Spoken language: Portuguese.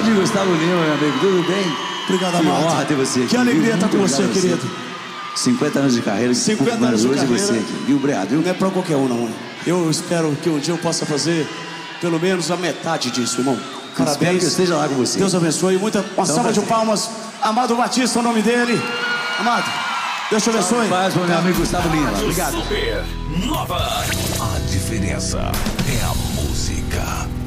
Grande Gustavo Lima, meu amigo, tudo bem? Obrigado, Amado. Amado. Que honra ter você aqui. Que alegria estar com você, Obrigado querido. 50 anos de carreira, 50 anos de hoje carreira. você aqui, viu, obrigado, viu? Não é pra qualquer um, não. Eu espero que um dia eu possa fazer pelo menos a metade disso, irmão. Espero Parabéns. que eu esteja lá com você. Deus abençoe. Uma salva de palmas. Amado Batista, o nome dele. Amado, Deus te abençoe. Paz para o meu amigo Gustavo Lima. Obrigado. Super Nova. A diferença é a música.